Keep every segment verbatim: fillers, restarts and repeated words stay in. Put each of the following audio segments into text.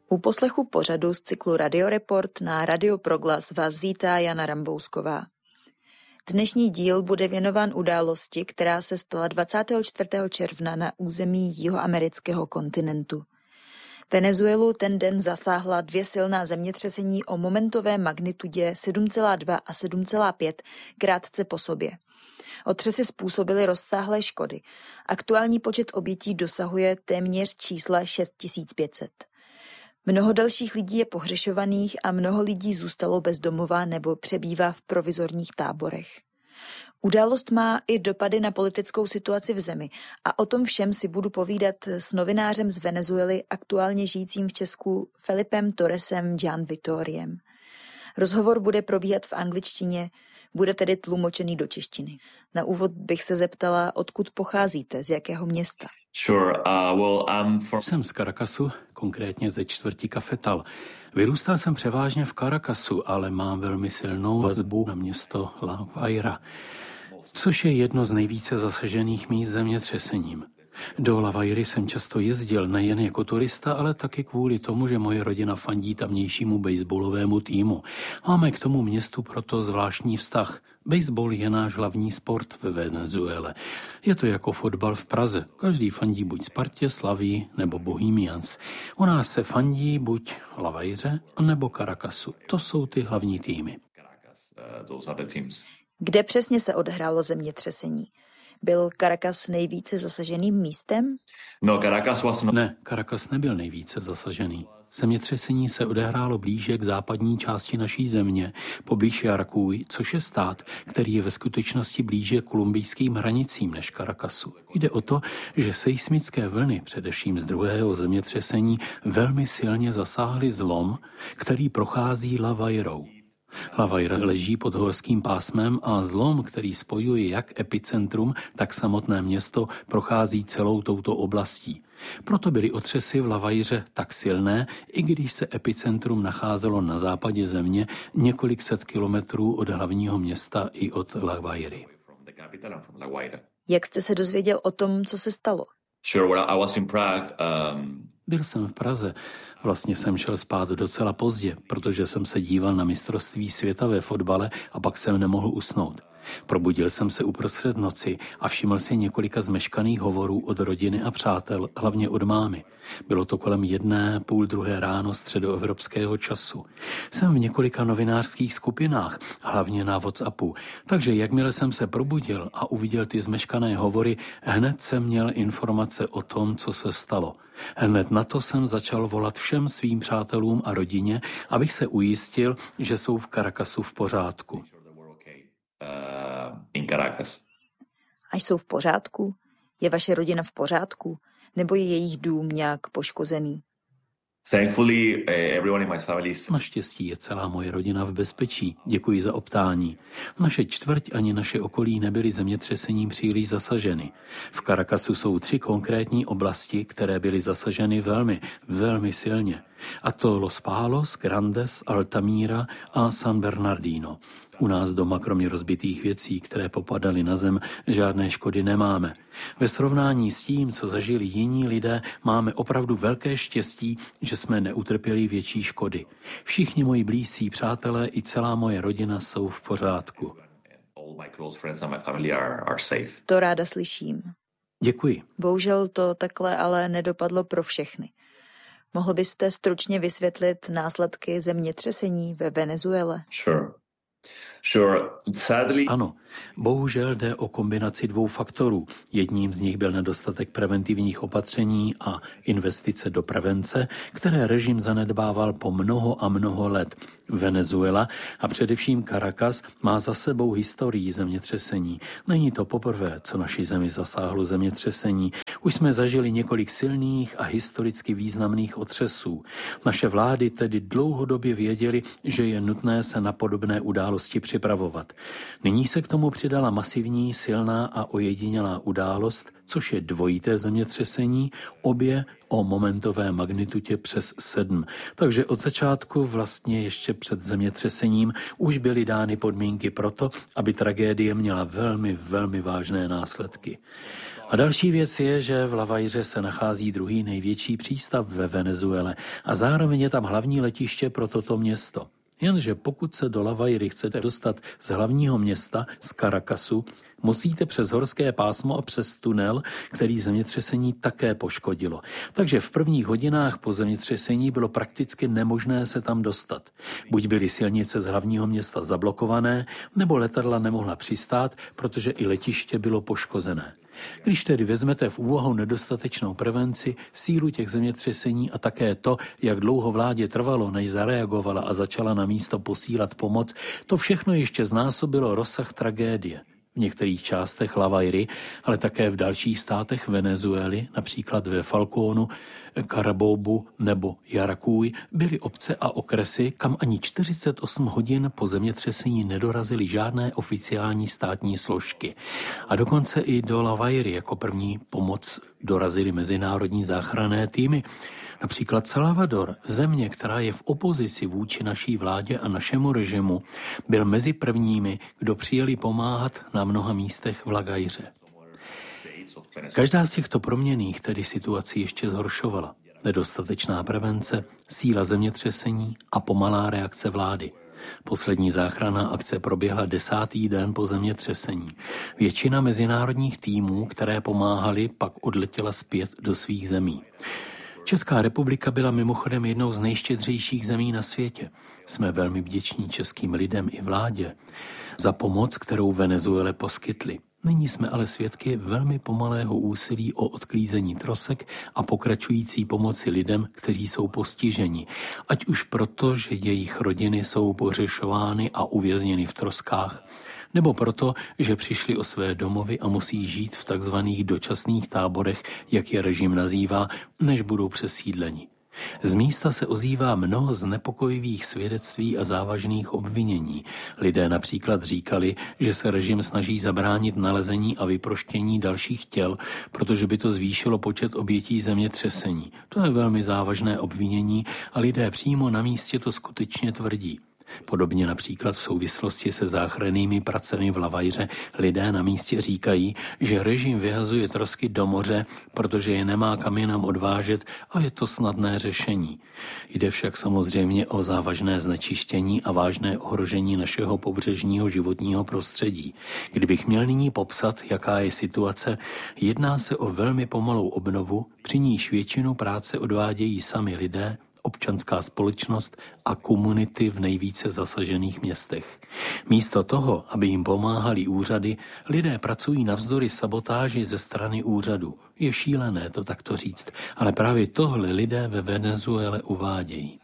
U poslechu pořadu z cyklu Radioreport na Radio Proglas vás vítá Jana Rambousková. Dnešní díl bude věnován události, která se stala dvacátého čtvrtého června na území jihoamerického kontinentu. Venezuelu ten den zasáhla dvě silná zemětřesení o momentové magnitudě sedm celá dva a sedm celá pět krátce po sobě. Otřesy způsobily rozsáhlé škody. Aktuální počet obětí dosahuje téměř čísla šest tisíc pět set. Mnoho dalších lidí je pohřešovaných a mnoho lidí zůstalo bez domova nebo přebývá v provizorních táborech. Událost má i dopady na politickou situaci v zemi a o tom všem si budu povídat s novinářem z Venezuely, aktuálně žijícím v Česku, Felipem Torresem Jan Vitoriem. Rozhovor bude probíhat v angličtině, bude tedy tlumočený do češtiny. Na úvod bych se zeptala, odkud pocházíte, z jakého města? Sure, uh, well, I'm from... Jsem z Caracasu, konkrétně ze čtvrti Cafetal. Vyrůstal jsem převážně v Caracasu, ale mám velmi silnou vazbu na město La Guaira, což je jedno z nejvíce zasažených míst zemětřesením. Do La Guairy jsem často jezdil nejen jako turista, ale taky kvůli tomu, že moje rodina fandí tamnějšímu baseballovému týmu. Máme k tomu městu proto zvláštní vztah. Baseball je náš hlavní sport ve Venezuele. Je to jako fotbal v Praze. Každý fandí buď Spartě, Slavii nebo Bohemians. U nás se fandí buď La Guaiře nebo Caracasu. To jsou ty hlavní týmy. Kde přesně se odehrálo zemětřesení? Byl Caracas nejvíce zasaženým místem? No, Caracas was not... Ne, Caracas nebyl nejvíce zasažený. Zemětřesení se odehrálo blíže k západní části naší země, poblíž Yaracuy, což je stát, který je ve skutečnosti blíže kolumbijským hranicím než Caracasu. Jde o to, že seismické vlny, především z druhého zemětřesení, velmi silně zasáhly zlom, který prochází La Guairou. La Guaira leží pod horským pásmem a zlom, který spojuje jak epicentrum, tak samotné město, prochází celou touto oblastí. Proto byly otřesy v La Guaiře tak silné, i když se epicentrum nacházelo na západě země několik set kilometrů od hlavního města i od La Guairy. Jak jste se dozvěděl o tom, co se stalo? Sure, well, I was in Prague. Um... Byl jsem v Praze. Vlastně jsem šel spát docela pozdě, protože jsem se díval na mistrovství světa ve fotbale a pak jsem nemohl usnout. Probudil jsem se uprostřed noci a všiml si několika zmeškaných hovorů od rodiny a přátel, hlavně od mámy. Bylo to kolem jedné, půl druhé ráno středoevropského času. Jsem v několika novinářských skupinách, hlavně na WhatsAppu, takže jakmile jsem se probudil a uviděl ty zmeškané hovory, hned jsem měl informace o tom, co se stalo. Hned na to jsem začal volat všem svým přátelům a rodině, abych se ujistil, že jsou v Caracasu v pořádku. In Caracas. A jsou v pořádku? Je vaše rodina v pořádku? Nebo je jejich dům nějak poškozený? Thankfully, everyone in my family is... Naštěstí je celá moje rodina v bezpečí. Děkuji za optání. Naše čtvrť ani naše okolí nebyly zemětřesením příliš zasaženy. V Caracasu jsou tři konkrétní oblasti, které byly zasaženy velmi, velmi silně. A to Los Palos, Grandes, Altamira a San Bernardino. U nás doma, kromě rozbitých věcí, které popadaly na zem, žádné škody nemáme. Ve srovnání s tím, co zažili jiní lidé, máme opravdu velké štěstí, že jsme neutrpěli větší škody. Všichni moji blízcí přátelé i celá moje rodina jsou v pořádku. To ráda slyším. Děkuji. Bohužel to takhle ale nedopadlo pro všechny. Mohl byste stručně vysvětlit následky zemětřesení ve Venezuele? Sure. Sure. Sadly... Ano, bohužel jde o kombinaci dvou faktorů. Jedním z nich byl nedostatek preventivních opatření a investice do prevence, které režim zanedbával po mnoho a mnoho let. Venezuela a především Caracas má za sebou historii zemětřesení. Není to poprvé, co naši zemi zasáhlo zemětřesení. Už jsme zažili několik silných a historicky významných otřesů. Naše vlády tedy dlouhodobě věděly, že je nutné se na podobné události připravovat. Nyní se k tomu přidala masivní, silná a ojedinělá událost, což je dvojité zemětřesení, obě o momentové magnitudě přes sedm. Takže od začátku, vlastně ještě před zemětřesením, už byly dány podmínky pro to, aby tragédie měla velmi, velmi vážné následky. A další věc je, že v Lavajře se nachází druhý největší přístav ve Venezuele a zároveň je tam hlavní letiště pro toto město. Jenže pokud se do Lavajry chcete dostat z hlavního města, z Caracasu, musíte přes horské pásmo a přes tunel, který zemětřesení také poškodilo. Takže v prvních hodinách po zemětřesení bylo prakticky nemožné se tam dostat. Buď byly silnice z hlavního města zablokované, nebo letadla nemohla přistát, protože i letiště bylo poškozené. Když tedy vezmete v úvahu nedostatečnou prevenci, sílu těch zemětřesení a také to, jak dlouho vládě trvalo, než zareagovala a začala na místo posílat pomoc, to všechno ještě znásobilo rozsah tragédie. V některých částech Lavajry, ale také v dalších státech Venezuely, například ve Falcónu, Carabobu nebo Yaracuy, byly obce a okresy, kam ani čtyřicet osm hodin po zemětřesení nedorazily žádné oficiální státní složky. A dokonce i do Lavajry jako první pomoc dorazily mezinárodní záchranné týmy. Například Salvador, země, která je v opozici vůči naší vládě a našemu režimu, byl mezi prvními, kdo přijeli pomáhat na mnoha místech v Lavajře. Každá z těchto proměnných tedy situaci ještě zhoršovala. Nedostatečná prevence, síla zemětřesení a pomalá reakce vlády. Poslední záchranná akce proběhla desátý den po zemětřesení. Většina mezinárodních týmů, které pomáhaly, pak odletěla zpět do svých zemí. Česká republika byla mimochodem jednou z nejštědřejších zemí na světě. Jsme velmi vděční českým lidem i vládě za pomoc, kterou Venezuele poskytli. Nyní jsme ale svědky velmi pomalého úsilí o odklízení trosek a pokračující pomoci lidem, kteří jsou postiženi. Ať už proto, že jejich rodiny jsou pohřešovány a uvězněny v troskách, nebo proto, že přišli o své domovy a musí žít v takzvaných dočasných táborech, jak je režim nazývá, než budou přesídleni. Z místa se ozývá mnoho znepokojivých svědectví a závažných obvinění. Lidé například říkali, že se režim snaží zabránit nalezení a vyproštění dalších těl, protože by to zvýšilo počet obětí zemětřesení. To je velmi závažné obvinění a lidé přímo na místě to skutečně tvrdí. Podobně například v souvislosti se záchrannými pracemi v Lavajře lidé na místě říkají, že režim vyhazuje trosky do moře, protože je nemá kam jinam odvážet a je to snadné řešení. Jde však samozřejmě o závažné znečištění a vážné ohrožení našeho pobřežního životního prostředí. Kdybych měl nyní popsat, jaká je situace, jedná se o velmi pomalou obnovu, při níž většinu práce odvádějí sami lidé, občanská společnost a komunity v nejvíce zasažených městech. Místo toho, aby jim pomáhali úřady, lidé pracují navzdory sabotáži ze strany úřadu. Je šílené to takto říct, ale právě tohle lidé ve Venezuele uvádějí.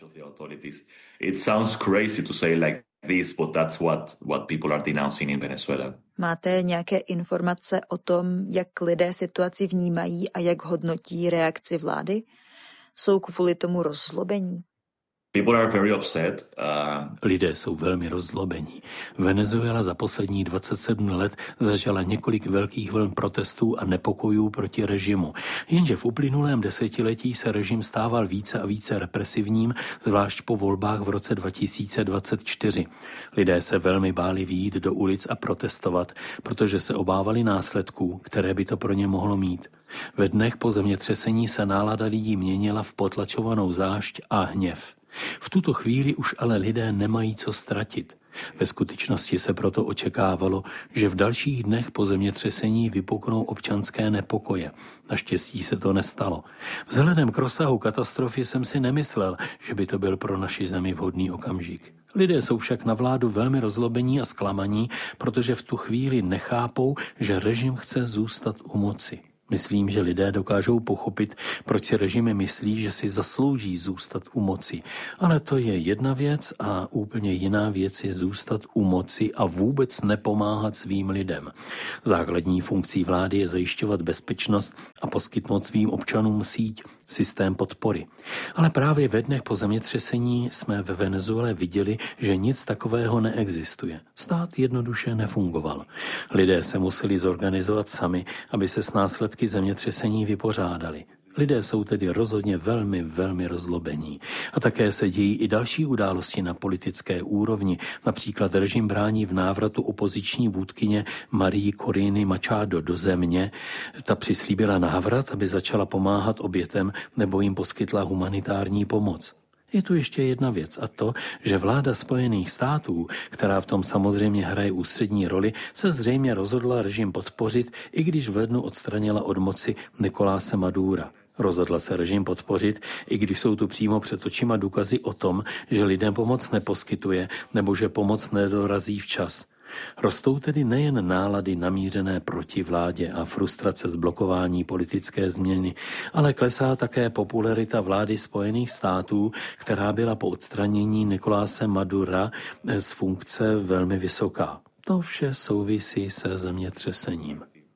It sounds crazy to say like this, but that's what, what people are denouncing in Venezuela. Máte nějaké informace o tom, jak lidé situaci vnímají a jak hodnotí reakci vlády? Jsou kvůli tomu rozzlobení? People are very upset. Uh... Lidé jsou velmi rozzlobení. Venezuela za poslední dvacet sedm let zažila několik velkých vln protestů a nepokojů proti režimu. Jenže v uplynulém desetiletí se režim stával více a více represivním, zvlášť po volbách v roce dva tisíce dvacet čtyři. Lidé se velmi báli vyjít do ulic a protestovat, protože se obávali následků, které by to pro ně mohlo mít. Ve dnech po zemětřesení se nálada lidí měnila v potlačovanou zášť a hněv. V tuto chvíli už ale lidé nemají co ztratit. Ve skutečnosti se proto očekávalo, že v dalších dnech po zemětřesení vypuknou občanské nepokoje. Naštěstí se to nestalo. Vzhledem k rozsahu katastrofy jsem si nemyslel, že by to byl pro naši zemi vhodný okamžik. Lidé jsou však na vládu velmi rozlobení a zklamaní, protože v tu chvíli nechápou, že režim chce zůstat u moci. Myslím, že lidé dokážou pochopit, proč si režimy myslí, že si zaslouží zůstat u moci. Ale to je jedna věc a úplně jiná věc je zůstat u moci a vůbec nepomáhat svým lidem. Základní funkcí vlády je zajišťovat bezpečnost a poskytnout svým občanům síť, systém podpory. Ale právě ve dnech po zemětřesení jsme ve Venezuele viděli, že nic takového neexistuje. Stát jednoduše nefungoval. Lidé se museli zorganizovat sami, aby se s následky zemětřesení vypořádali. Lidé jsou tedy rozhodně velmi, velmi rozlobení. A také se dějí i další události na politické úrovni. Například režim brání v návratu opoziční vůdkyně Marii Coriny Machado do země. Ta přislíbila návrat, aby začala pomáhat obětem nebo jim poskytla humanitární pomoc. Je tu ještě jedna věc a to, že vláda Spojených států, která v tom samozřejmě hraje ústřední roli, se zřejmě rozhodla režim podpořit, i když v lednu odstranila od moci Nicoláse Madura. Rozhodla se režim podpořit, i když jsou tu přímo před očima důkazy o tom, že lidem pomoc neposkytuje nebo že pomoc nedorazí včas. Rostou tedy nejen nálady namířené proti vládě a frustrace z blokování politické změny, ale klesá také popularita vlády Spojených států, která byla po odstranění Nicoláse Madura z funkce velmi vysoká. To vše souvisí se zemětřesením.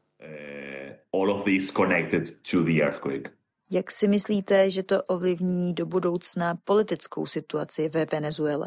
Uh, all of this connected to the earthquake. Jak si myslíte, že to ovlivní do budoucna politickou situaci ve Venezuele?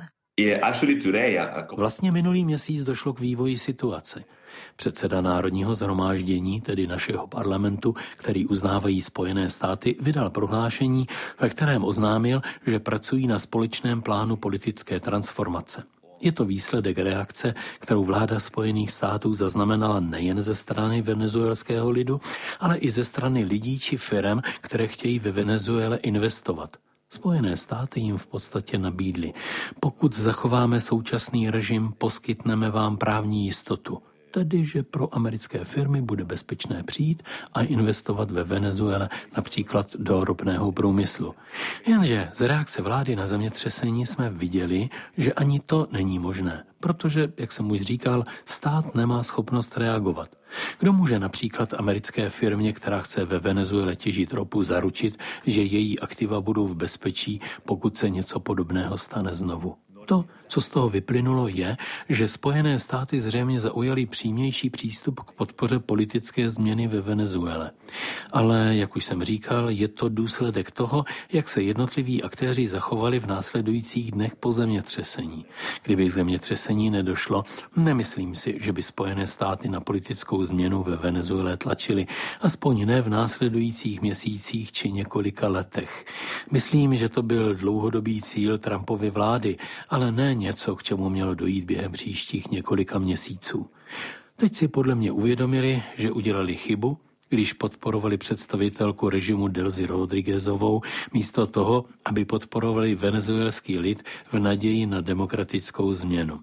Vlastně minulý měsíc došlo k vývoji situace. Předseda Národního shromáždění, tedy našeho parlamentu, který uznávají Spojené státy, vydal prohlášení, ve kterém oznámil, že pracují na společném plánu politické transformace. Je to výsledek reakce, kterou vláda Spojených států zaznamenala nejen ze strany venezuelského lidu, ale i ze strany lidí či firem, které chtějí ve Venezuele investovat. Spojené státy jim v podstatě nabídly: pokud zachováme současný režim, poskytneme vám právní jistotu. Tedy, že pro americké firmy bude bezpečné přijít a investovat ve Venezuele, například do ropného průmyslu. Jenže z reakce vlády na zemětřesení jsme viděli, že ani to není možné, protože, jak jsem už říkal, stát nemá schopnost reagovat. Kdo může například americké firmě, která chce ve Venezuele těžit ropu, zaručit, že její aktiva budou v bezpečí, pokud se něco podobného stane znovu? To, co z toho vyplynulo, je, že Spojené státy zřejmě zaujaly přímější přístup k podpoře politické změny ve Venezuele. Ale, jak už jsem říkal, je to důsledek toho, jak se jednotliví aktéři zachovali v následujících dnech po zemětřesení. Kdyby k zemětřesení nedošlo, nemyslím si, že by Spojené státy na politickou změnu ve Venezuele tlačili, aspoň ne v následujících měsících či několika letech. Myslím, že to byl dlouhodobý cíl Trumpovy vlády, ale ne něco, k čemu mělo dojít během příštích několika měsíců. Teď si podle mě uvědomili, že udělali chybu, když podporovali představitelku režimu Delcy Rodriguezovou, místo toho, aby podporovali venezuelský lid v naději na demokratickou změnu.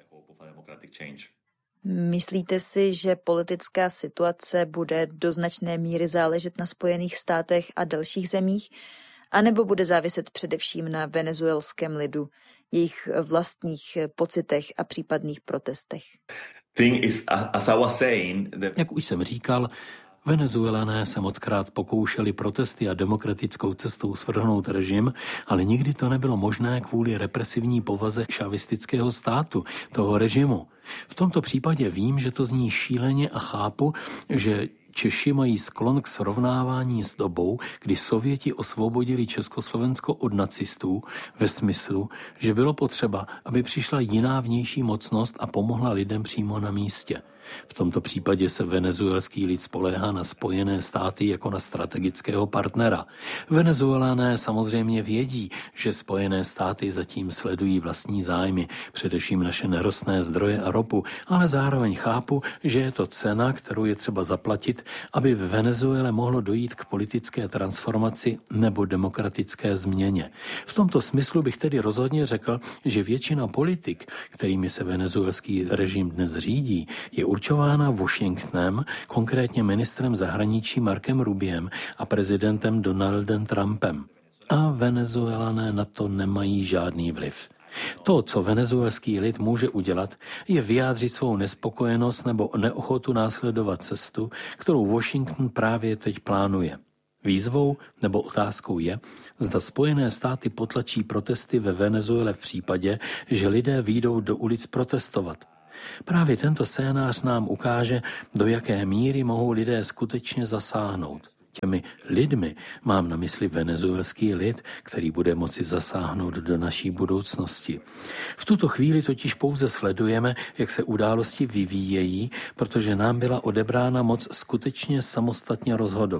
Myslíte si, že politická situace bude do značné míry záležet na Spojených státech a dalších zemích, anebo bude záviset především na venezuelském lidu, jejich vlastních pocitech a případných protestech? Jak už jsem říkal, Venezuelané se mockrát pokoušeli protesty a demokratickou cestou svrhnout režim, ale nikdy to nebylo možné kvůli represivní povaze šavistického státu, toho režimu. V tomto případě vím, že to zní šíleně a chápu, že Češi mají sklon k srovnávání s dobou, kdy Sověti osvobodili Československo od nacistů, ve smyslu, že bylo potřeba, aby přišla jiná vnější mocnost a pomohla lidem přímo na místě. V tomto případě se venezuelský lid spoléhá na Spojené státy jako na strategického partnera. Venezuelané samozřejmě vědí, že Spojené státy zatím sledují vlastní zájmy, především naše nerostné zdroje a ropu, ale zároveň chápu, že je to cena, kterou je třeba zaplatit, aby v Venezuele mohlo dojít k politické transformaci nebo demokratické změně. V tomto smyslu bych tedy rozhodně řekl, že většina politik, kterými se venezuelský režim dnes řídí, je určována Washingtonem, konkrétně ministrem zahraničí Markem Rubiem a prezidentem Donaldem Trumpem. A Venezuelané na to nemají žádný vliv. To, co venezuelský lid může udělat, je vyjádřit svou nespokojenost nebo neochotu následovat cestu, kterou Washington právě teď plánuje. Výzvou nebo otázkou je, zda Spojené státy potlačí protesty ve Venezuele v případě, že lidé vyjdou do ulic protestovat. Právě tento scénář nám ukáže, do jaké míry mohou lidé skutečně zasáhnout. Těmi lidmi mám na mysli venezuelský lid, který bude moci zasáhnout do naší budoucnosti. V tuto chvíli totiž pouze sledujeme, jak se události vyvíjejí, protože nám byla odebrána moc skutečně samostatně rozhodovat.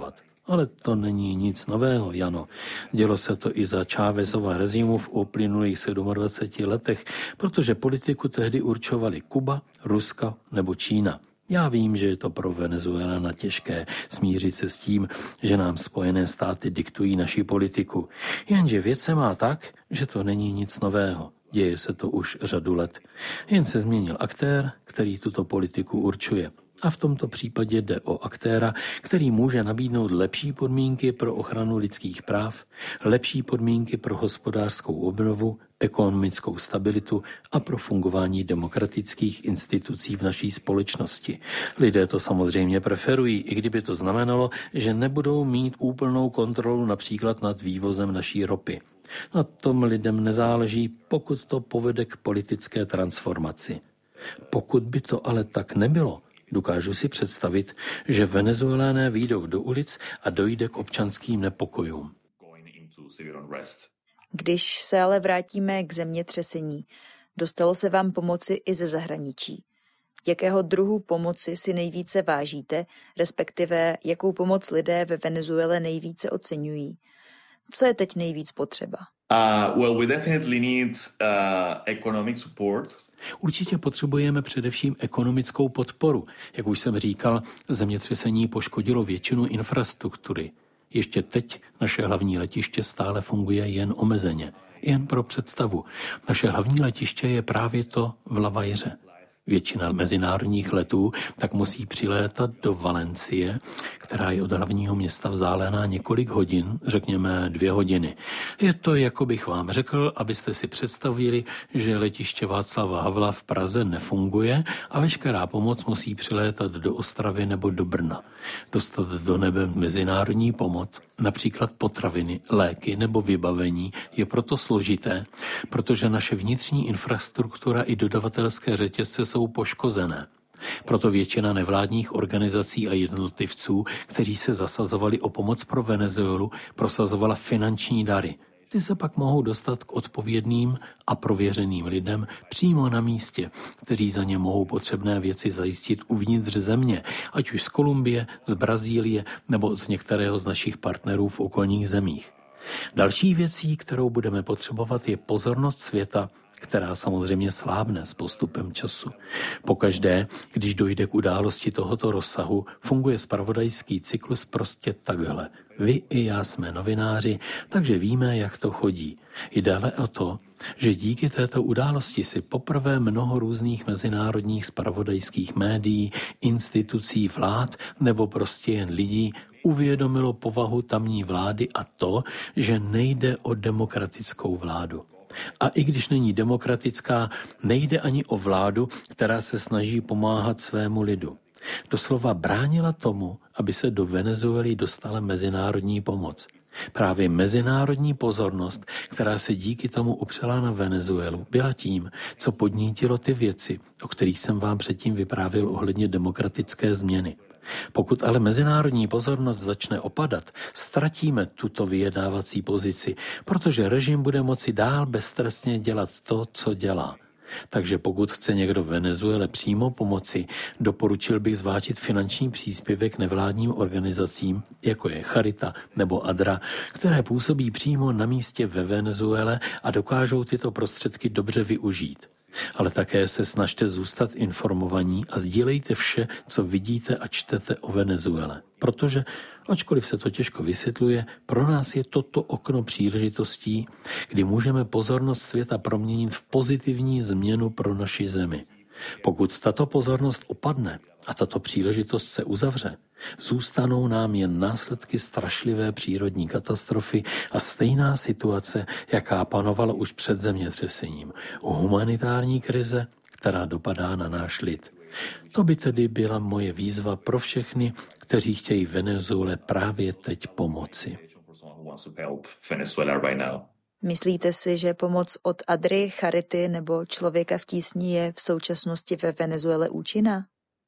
Ale to není nic nového, Jano. Dělo se to i za Chávezova režimu v uplynulých dvaceti sedmi letech, protože politiku tehdy určovali Kuba, Rusko nebo Čína. Já vím, že je to pro Venezuelana těžké smířit se s tím, že nám Spojené státy diktují naši politiku. Jenže věc se má tak, že to není nic nového. Děje se to už řadu let. Jen se změnil aktér, který tuto politiku určuje. A v tomto případě jde o aktéra, který může nabídnout lepší podmínky pro ochranu lidských práv, lepší podmínky pro hospodářskou obnovu, ekonomickou stabilitu a pro fungování demokratických institucí v naší společnosti. Lidé to samozřejmě preferují, i kdyby to znamenalo, že nebudou mít úplnou kontrolu například nad vývozem naší ropy. Na tom lidem nezáleží, pokud to povede k politické transformaci. Pokud by to ale tak nebylo, dokážu si představit, že Venezuelané vyjdou do ulic a dojde k občanským nepokojům. Když se ale vrátíme k zemětřesení, dostalo se vám pomoci i ze zahraničí. Jakého druhu pomoci si nejvíce vážíte, respektive jakou pomoc lidé ve Venezuele nejvíce oceňují? Co je teď nejvíc potřeba? Uh, well, we definitely need uh, economic support. Určitě potřebujeme především ekonomickou podporu. Jak už jsem říkal, zemětřesení poškodilo většinu infrastruktury. Ještě teď naše hlavní letiště stále funguje jen omezeně. Jen pro představu. Naše hlavní letiště je právě to v Lavajře. Většina mezinárodních letů tak musí přilétat do Valencie, která je od hlavního města vzdálená několik hodin, řekněme dvě hodiny. Je to, jako bych vám řekl, abyste si představili, že letiště Václava Havla v Praze nefunguje a veškerá pomoc musí přilétat do Ostravy nebo do Brna. Dostat do nebe mezinárodní pomoc, například potraviny, léky nebo vybavení, je proto složité, protože naše vnitřní infrastruktura i dodavatelské řetězce jsou poškozené. Proto většina nevládních organizací a jednotlivců, kteří se zasazovali o pomoc pro Venezuelu, prosazovala finanční dary. Ty se pak mohou dostat k odpovědným a prověřeným lidem přímo na místě, kteří za ně mohou potřebné věci zajistit uvnitř země, ať už z Kolumbie, z Brazílie nebo od některého z našich partnerů v okolních zemích. Další věcí, kterou budeme potřebovat, je pozornost světa, která samozřejmě slábne s postupem času. Pokaždé, když dojde k události tohoto rozsahu, funguje zpravodajský cyklus prostě takhle. Vy i já jsme novináři, takže víme, jak to chodí. Jde ale o to, že díky této události si poprvé mnoho různých mezinárodních zpravodajských médií, institucí, vlád nebo prostě jen lidí uvědomilo povahu tamní vlády a to, že nejde o demokratickou vládu. A i když není demokratická, nejde ani o vládu, která se snaží pomáhat svému lidu. Doslova bránila tomu, aby se do Venezuely dostala mezinárodní pomoc. Právě mezinárodní pozornost, která se díky tomu upřela na Venezuelu, byla tím, co podnítilo ty věci, o kterých jsem vám předtím vyprávěl ohledně demokratické změny. Pokud ale mezinárodní pozornost začne opadat, ztratíme tuto vyjednávací pozici, protože režim bude moci dál beztrestně dělat to, co dělá. Takže pokud chce někdo Venezuele přímo pomoci, doporučil bych zvážit finanční příspěvek nevládním organizacím, jako je Charita nebo Adra, které působí přímo na místě ve Venezuele a dokážou tyto prostředky dobře využít. Ale také se snažte zůstat informovaní a sdílejte vše, co vidíte a čtete o Venezuele. Protože, ačkoliv se to těžko vysvětluje, pro nás je toto okno příležitostí, kdy můžeme pozornost světa proměnit v pozitivní změnu pro naši zemi. Pokud tato pozornost opadne a tato příležitost se uzavře, zůstanou nám jen následky strašlivé přírodní katastrofy a stejná situace, jaká panovala už před zemětřesením. Humanitární krize, která dopadá na náš lid. To by tedy byla moje výzva pro všechny, kteří chtějí Venezuele právě teď pomoci. Myslíte si, že pomoc od Adry, Charity nebo Člověka v tísni je v současnosti ve Venezuele účinná?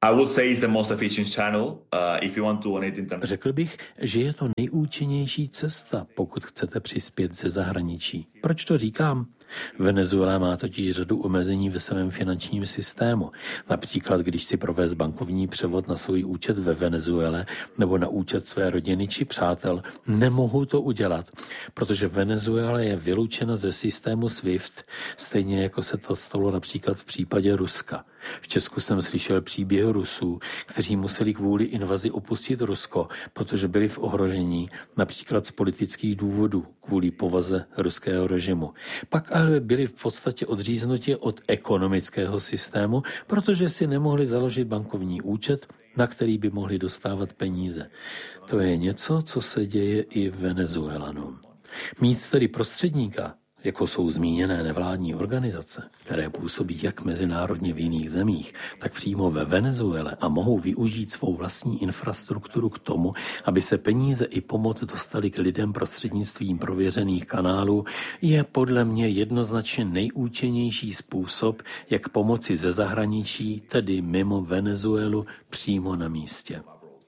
Řekl bych, že je to nejúčinnější cesta, pokud chcete přispět ze zahraničí. Proč to říkám? Venezuela má totiž řadu omezení ve svém finančním systému. Například, když si provést bankovní převod na svůj účet ve Venezuele nebo na účet své rodiny či přátel, nemohu to udělat, protože Venezuela je vyloučena ze systému SWIFT, stejně jako se to stalo například v případě Ruska. V Česku jsem slyšel příběh Rusů, kteří museli kvůli invazi opustit Rusko, protože byli v ohrožení, například z politických důvodů, kvůli povaze ruského režimu. Pak ale byli v podstatě odříznuti od ekonomického systému, protože si nemohli založit bankovní účet, na který by mohli dostávat peníze. To je něco, co se děje i Venezuelanům. Mít tedy prostředníka, jako jsou zmíněné nevládní organizace, které působí jak mezinárodně v jiných zemích, tak přímo ve Venezuele a mohou využít svou vlastní infrastrukturu k tomu, aby se peníze i pomoc dostaly k lidem prostřednictvím prověřených kanálů, je podle mě jednoznačně nejúčinnější způsob, jak pomoci ze zahraničí, tedy mimo Venezuelu, přímo na místě.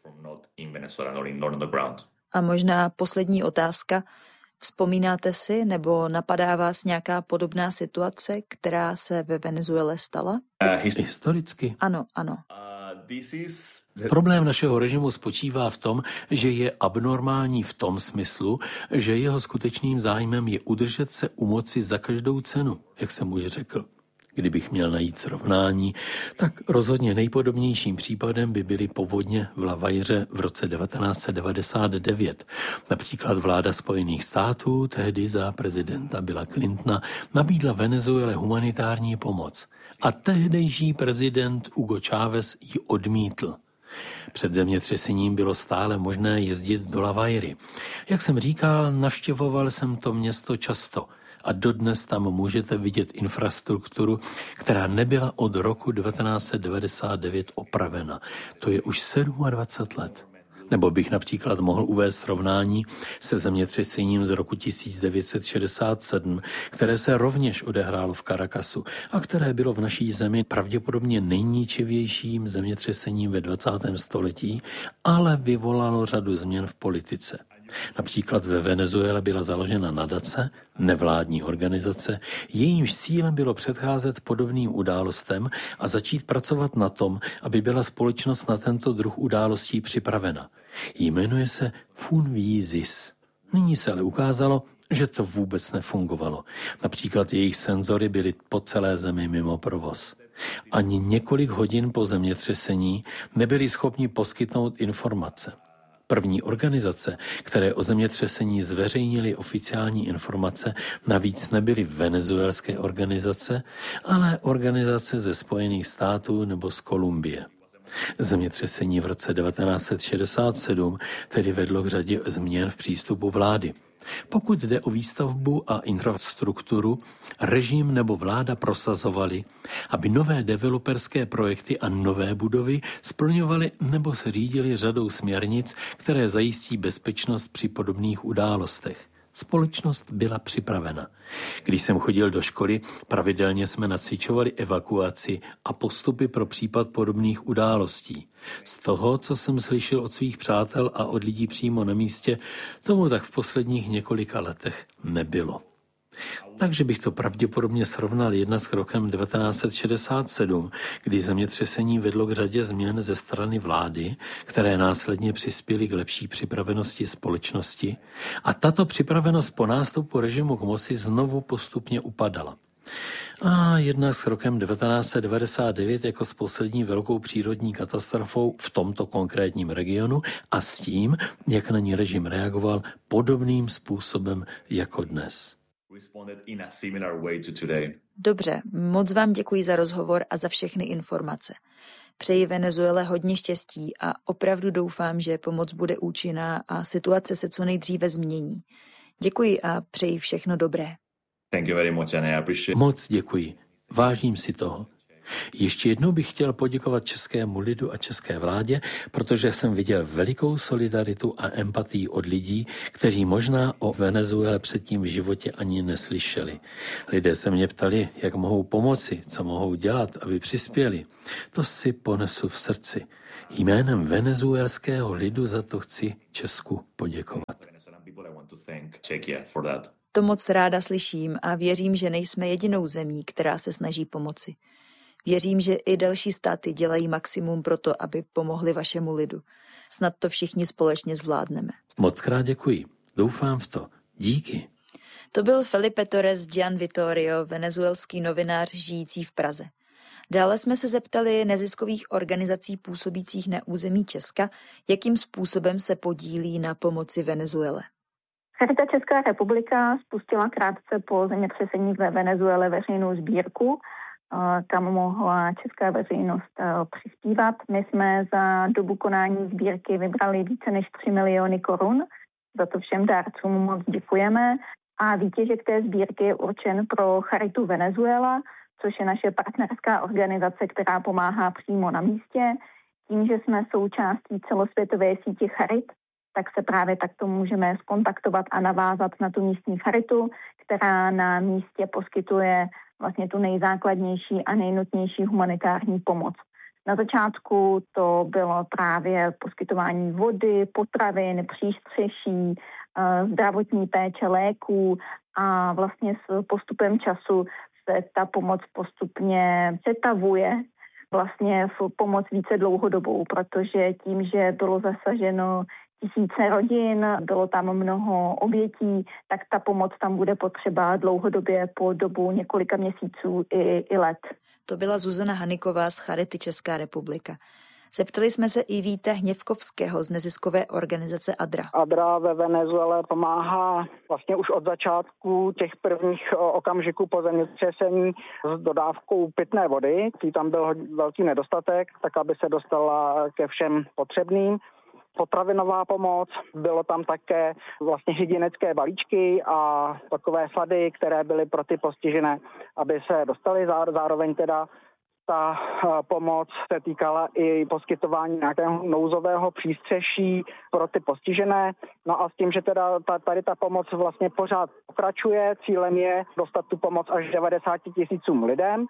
A možná poslední otázka. Vzpomínáte si, nebo napadá vás nějaká podobná situace, která se ve Venezuele stala? Uh, historicky? Ano, ano. Uh, this is the... Problém našeho režimu spočívá v tom, že je abnormální v tom smyslu, že jeho skutečným zájmem je udržet se u moci za každou cenu, jak jsem už řekl. Kdybych měl najít srovnání, tak rozhodně nejpodobnějším případem by byly povodně v Lavajře v roce devatenáct set devadesát devět. Například vláda Spojených států, tehdy za prezidenta Billa Clintona, nabídla Venezuele humanitární pomoc. A tehdejší prezident Hugo Chávez ji odmítl. Před zemětřesením bylo stále možné jezdit do Lavajry. Jak jsem říkal, navštěvoval jsem to město často. A dodnes tam můžete vidět infrastrukturu, která nebyla od roku devatenáct set devadesát devět opravena. To je už dvacet sedm let. Nebo bych například mohl uvést srovnání se zemětřesením z roku tisíc devět set šedesát sedm, které se rovněž odehrálo v Caracasu a které bylo v naší zemi pravděpodobně nejničivějším zemětřesením ve dvacátém století, ale vyvolalo řadu změn v politice. Například ve Venezuele byla založena nadace, nevládní organizace, jejímž cílem bylo předcházet podobným událostem a začít pracovat na tom, aby byla společnost na tento druh událostí připravena. Jmenuje se Funvizis. Nyní se ale ukázalo, že to vůbec nefungovalo. Například jejich senzory byly po celé zemi mimo provoz. Ani několik hodin po zemětřesení nebyli schopni poskytnout informace. První organizace, které o zemětřesení zveřejnily oficiální informace, navíc nebyly venezuelské organizace, ale organizace ze Spojených států nebo z Kolumbie. Zemětřesení v roce devatenáct set šedesát sedm tedy vedlo k řadě změn v přístupu vlády. Pokud jde o výstavbu a infrastrukturu, režim nebo vláda prosazovali, aby nové developerské projekty a nové budovy splňovaly nebo se řídily řadou směrnic, které zajistí bezpečnost při podobných událostech. Společnost byla připravena. Když jsem chodil do školy, pravidelně jsme nacvičovali evakuaci a postupy pro případ podobných událostí. Z toho, co jsem slyšel od svých přátel a od lidí přímo na místě, tomu tak v posledních několika letech nebylo. Takže bych to pravděpodobně srovnal jedna s rokem devatenáct set šedesát sedm, kdy zemětřesení vedlo k řadě změn ze strany vlády, které následně přispěly k lepší připravenosti společnosti, a tato připravenost po nástupu režimu k moci znovu postupně upadala. A jednak s rokem devatenáct set devadesát devět jako s poslední velkou přírodní katastrofou v tomto konkrétním regionu a s tím, jak na ní režim reagoval podobným způsobem jako dnes. Dobře, moc vám děkuji za rozhovor a za všechny informace. Přeji Venezuele hodně štěstí a opravdu doufám, že pomoc bude účinná a situace se co nejdříve změní. Děkuji a přeji všechno dobré. Thank you very much, and I appreciate... Moc děkuji. Vážím si toho. Ještě jednou bych chtěl poděkovat českému lidu a české vládě, protože jsem viděl velikou solidaritu a empatii od lidí, kteří možná o Venezuele předtím v životě ani neslyšeli. Lidé se mě ptali, jak mohou pomoci, co mohou dělat, aby přispěli. To si ponesu v srdci. Jménem venezuelského lidu za to chci Česku poděkovat. To moc ráda slyším a věřím, že nejsme jedinou zemí, která se snaží pomoci. Věřím, že i další státy dělají maximum pro to, aby pomohli vašemu lidu. Snad to všichni společně zvládneme. Moc krát děkuji. Doufám v to. Díky. To byl Felipe Torres Gian Vittorio, venezuelský novinář žijící v Praze. Dále jsme se zeptali neziskových organizací působících na území Česka, jakým způsobem se podílí na pomoci Venezuele. Charita Česká republika spustila krátce po zemětřesení ve Venezuele veřejnou sbírku, kam mohla česká veřejnost přispívat. My jsme za dobu konání sbírky vybrali více než tři miliony korun. Za to všem dárcům moc děkujeme. A výtěžek té sbírky je určen pro Charitu Venezuela, což je naše partnerská organizace, která pomáhá přímo na místě. Tím, že jsme součástí celosvětové sítě charit, tak se právě takto můžeme skontaktovat a navázat na tu místní charitu, která na místě poskytuje vlastně tu nejzákladnější a nejnutnější humanitární pomoc. Na začátku to bylo právě poskytování vody, potravin, přístřeší, zdravotní péče, léků a vlastně s postupem času se ta pomoc postupně přetavuje vlastně v pomoc více dlouhodobou, protože tím, že bylo zasaženo tisíce rodin, bylo tam mnoho obětí, tak ta pomoc tam bude potřeba dlouhodobě po dobu několika měsíců i, i let. To byla Zuzana Haniková z Charity Česká republika. Zeptali jsme se i Víta Hněvkovského z neziskové organizace Adra. Adra ve Venezuele pomáhá vlastně už od začátku těch prvních okamžiků po zemětřesení s dodávkou pitné vody. Tam byl velký nedostatek, tak aby se dostala ke všem potřebným. Potravinová pomoc, bylo tam také vlastně hygienické balíčky a takové sady, které byly pro ty postižené, aby se dostaly. Zároveň teda ta pomoc se týkala i poskytování nějakého nouzového přístřeší pro ty postižené. No a s tím, že teda tady ta pomoc vlastně pořád pokračuje, cílem je dostat tu pomoc až devadesáti tisícům lidem.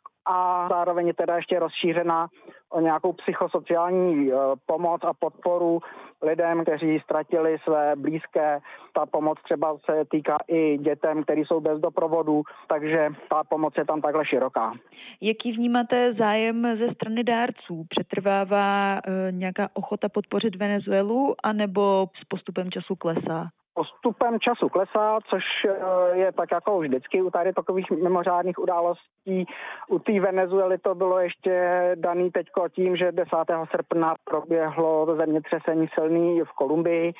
A zároveň je teda ještě rozšířena o nějakou psychosociální pomoc a podporu lidem, kteří ztratili své blízké. Ta pomoc třeba se týká i dětem, kteří jsou bez doprovodu, takže ta pomoc je tam takhle široká. Jaký vnímáte zájem ze strany dárců? Přetrvává e, nějaká ochota podpořit Venezuelu, anebo s postupem času klesá? Postupem času klesá, což je tak jako vždycky u tady takových mimořádných událostí. U té Venezuely to bylo ještě daný teďko tím, že desátého srpna proběhlo zemětřesení silný v Kolumbii,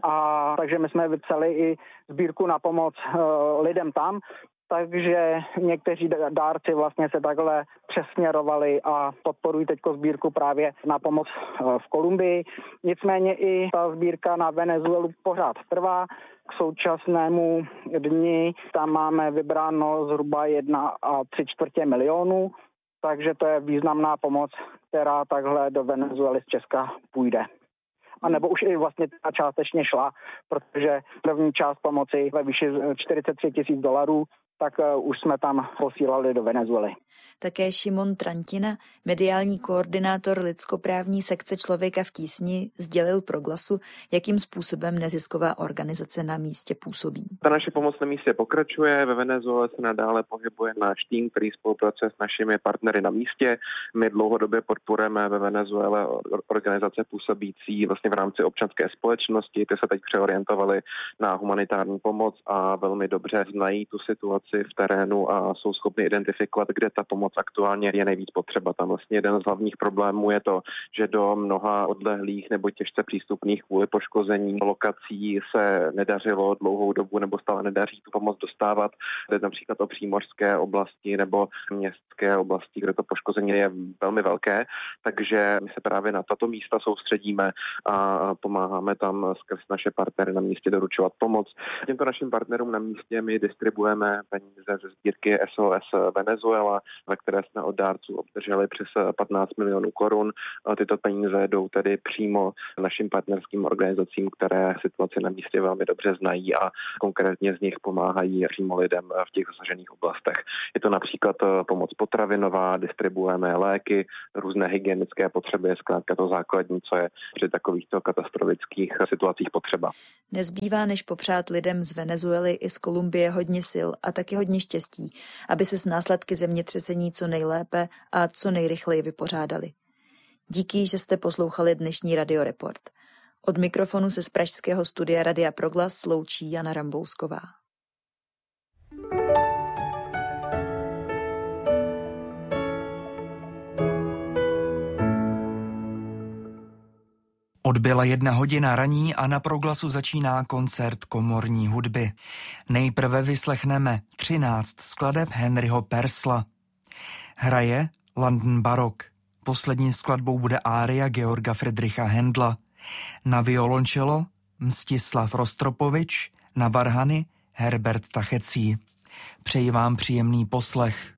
a takže my jsme vypsali i sbírku na pomoc lidem tam. Takže někteří dárci vlastně se takhle přesměrovali a podporují teďko sbírku právě na pomoc v Kolumbii. Nicméně i ta sbírka na Venezuelu pořád trvá. K současnému dni tam máme vybráno zhruba jedna a tři čtvrtě milionů, takže to je významná pomoc, která takhle do Venezuely z Česka půjde. A nebo už i vlastně ta částečně šla, protože první část pomoci ve výši čtyřicet tři tisíc dolarů, tak už jsme tam posílali do Venezuely. Také Šimon Trantina, mediální koordinátor lidskoprávní sekce Člověka v tísni, sdělil Proglasu, jakým způsobem nezisková organizace na místě působí. Ta naše pomoc na místě pokračuje. Ve Venezuele se nadále pohybuje náš tým, který spolupracuje s našimi partnery na místě. My dlouhodobě podporujeme ve Venezuele organizace působící vlastně v rámci občanské společnosti. Ty se teď přeorientovaly na humanitární pomoc a velmi dobře znají tu situaci v terénu a jsou schopni identifikovat, kde ta pomoc aktuálně je nejvíc potřeba. Tam vlastně jeden z hlavních problémů je to, že do mnoha odlehlých nebo těžce přístupných kvůli poškození lokací se nedařilo dlouhou dobu nebo stále nedaří tu pomoc dostávat. Jde například o přímořské oblasti nebo městské oblasti, kde to poškození je velmi velké, takže my se právě na tato místa soustředíme a pomáháme tam skrz naše partnery na místě doručovat pomoc. Těmto našim partnerům na místě my distribuujeme peníze ze sbírky S O S Venezuela, ve které jsme od dárců obdrželi přes patnáct milionů korun. Tyto peníze jdou tedy přímo našim partnerským organizacím, které situaci na místě velmi dobře znají a konkrétně z nich pomáhají přímo lidem v těch zasažených oblastech. Je to například pomoc potravinová, distribuujeme léky, různé hygienické potřeby, je zkrátka to základní, co je při takovýchto katastrofických situacích potřeba. Nezbývá než popřát lidem z Venezuely i z Kolumbie hodně sil a taky hodně štěstí, aby se s následky zemětřesení co nejlépe a co nejrychleji vypořádali. Díky, že jste poslouchali dnešní Radioreport. Od mikrofonu se z pražského studia Radia Proglas loučí Jana Rambousková. Odbyla jedna hodina raní a na Proglasu začíná koncert komorní hudby. Nejprve vyslechneme třináct skladeb Henryho Persla. Hraje London Baroque. Poslední skladbou bude ária Georga Friedricha Händla. Na violončelo Mstislav Rostropovič, na varhany Herbert Tachecí. Přeji vám příjemný poslech.